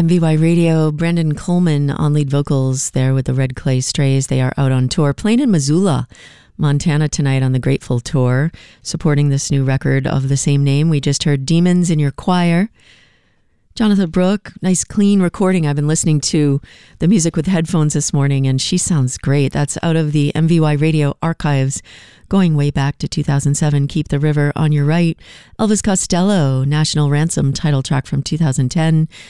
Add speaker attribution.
Speaker 1: MVY Radio, Brendan Coleman on lead vocals there with the Red Clay Strays. They are out on tour, playing in Missoula, Montana tonight on the Grateful Tour, supporting this new record of the same name. We just heard Demons in Your Choir. Jonathan Brooke, nice clean recording. I've been listening to the music with headphones this morning, and she sounds great. That's out of the MVY Radio archives, going way back to 2007. Keep the River on Your Right. Elvis Costello, National Ransom title track from 2010.